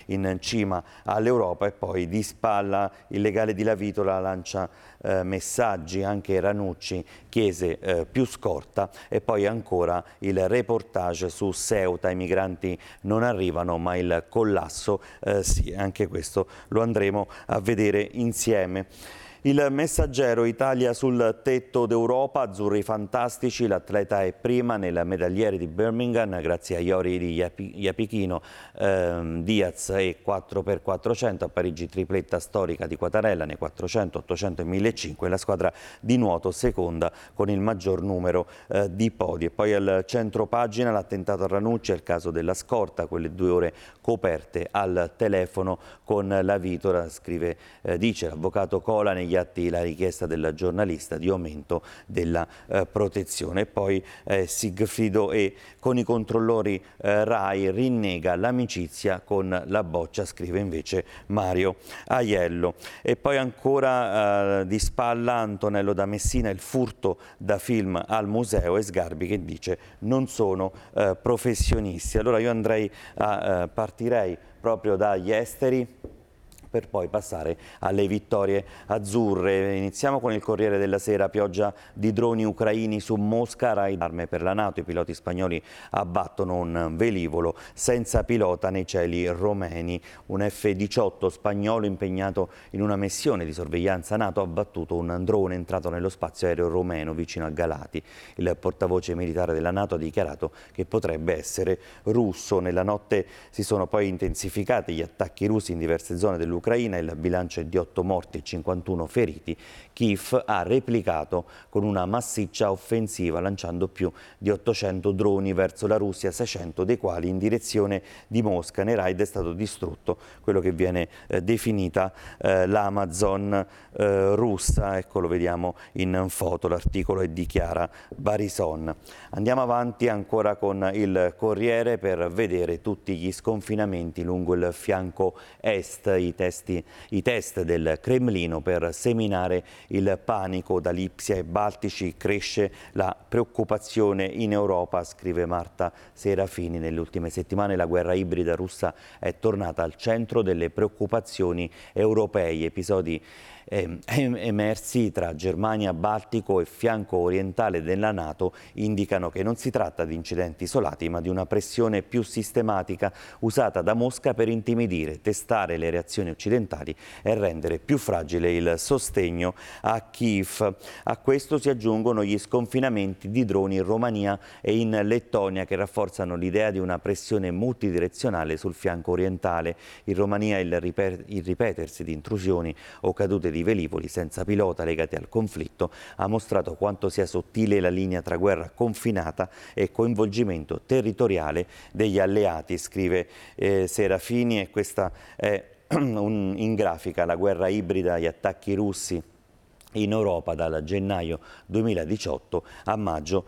in cima all'Europa. E poi di spalla il legale di Lavitola lancia messaggi, anche Ranucci chiese più scorta. E poi ancora il reportage su Ceuta, i migranti non arrivano ma il collasso sì, anche questo lo andremo a vedere insieme. Il Messaggero, Italia sul tetto d'Europa, azzurri fantastici, l'atleta è prima nel medagliere di Birmingham grazie a Iori di Iapichino, Diaz e 4x400, a Parigi tripletta storica di Quatarella nei 400, 800 e 1500, la squadra di nuoto seconda con il maggior numero di podi. E poi al centro pagina l'attentato a Ranucci, è il caso della scorta, quelle 2 ore coperte al telefono con Lavitola, dice l'avvocato Cola negli atti la richiesta del giornalista di aumento della protezione. E poi Sigfrido e con i controllori RAI rinnega l'amicizia con la Boccia, scrive invece Mario Aiello. E poi ancora di spalla Antonello da Messina, il furto da film al museo, e Sgarbi che dice non sono professionisti. Allora io partirei proprio dagli esteri per poi passare alle vittorie azzurre. Iniziamo con il Corriere della Sera, pioggia di droni ucraini su Mosca, raid arme per la NATO, i piloti spagnoli abbattono un velivolo senza pilota nei cieli romeni. Un F-18 spagnolo impegnato in una missione di sorveglianza NATO ha abbattuto un drone entrato nello spazio aereo romeno vicino a Galati. Il portavoce militare della NATO ha dichiarato che potrebbe essere russo. Nella notte si sono poi intensificati gli attacchi russi in diverse zone dell'Ucraina, il bilancio è di 8 morti e 51 feriti. Kiev ha replicato con una massiccia offensiva lanciando più di 800 droni verso la Russia, 600 dei quali in direzione di Mosca. Nei raid è stato distrutto quello che viene definita l'Amazon russa. Ecco, lo vediamo in foto, l'articolo è di Chiara Barison. Andiamo avanti ancora con il Corriere per vedere tutti gli sconfinamenti lungo il fianco est, i test del Cremlino per seminare il panico. Da Lipsia e Baltici cresce la preoccupazione in Europa, scrive Marta Serafini. Nelle ultime settimane la guerra ibrida russa è tornata al centro delle preoccupazioni europee. Episodi emersi tra Germania, Baltico e fianco orientale della NATO indicano che non si tratta di incidenti isolati, ma di una pressione più sistematica usata da Mosca per intimidire, testare le reazioni occidentali e rendere più fragile il sostegno a Kiev. A questo si aggiungono gli sconfinamenti di droni in Romania e in Lettonia che rafforzano l'idea di una pressione multidirezionale sul fianco orientale. In Romania il ripetersi di intrusioni o cadute di velivoli senza pilota legati al conflitto ha mostrato quanto sia sottile la linea tra guerra confinata e coinvolgimento territoriale degli alleati, scrive Serafini. E questa è in grafica la guerra ibrida, gli attacchi russi in Europa dal gennaio 2018 a maggio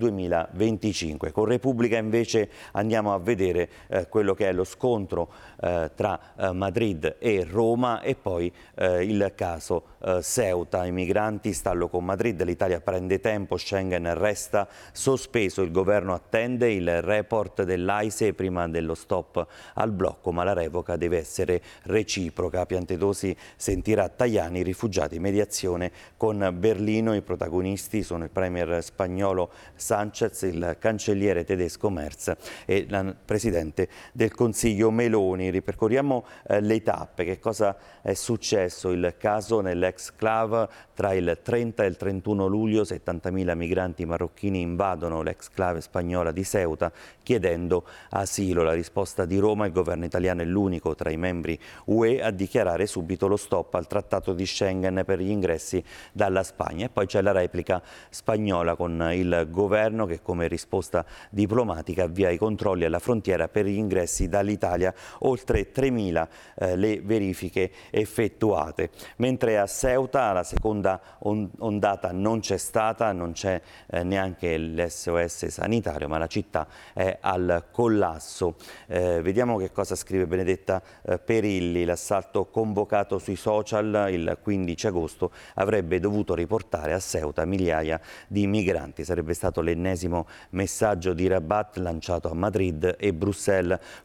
2025. Con Repubblica invece andiamo a vedere quello che è lo scontro tra Madrid e Roma e poi il caso Ceuta. I migranti, stallo con Madrid, l'Italia prende tempo, Schengen resta sospeso, il governo attende il report dell'AISE prima dello stop al blocco, ma la revoca deve essere reciproca. Piantedosi sentirà Tajani, rifugiati, mediazione con Berlino. I protagonisti sono il premier spagnolo Sánchez, il cancelliere tedesco Merz e il presidente del Consiglio Meloni. Ripercorriamo le tappe. Che cosa è successo? Il caso nell'exclave tra il 30 e il 31 luglio 70.000 migranti marocchini invadono l'exclave spagnola di Ceuta chiedendo asilo. La risposta di Roma: il governo italiano è l'unico tra i membri UE a dichiarare subito lo stop al trattato di Schengen per gli ingressi dalla Spagna. E poi c'è la replica spagnola con il governo che come risposta diplomatica avvia i controlli alla frontiera per gli ingressi dall'Italia, oltre 3.000 le verifiche effettuate. Mentre a Ceuta la seconda ondata non c'è stata, non c'è neanche l'SOS sanitario, ma la città è al collasso. Vediamo che cosa scrive Benedetta Perilli. L'assalto convocato sui social il 15 agosto avrebbe dovuto riportare a Ceuta migliaia di migranti. Sarebbe stato l'ennesimo messaggio di Rabat lanciato a Madrid e Bruxelles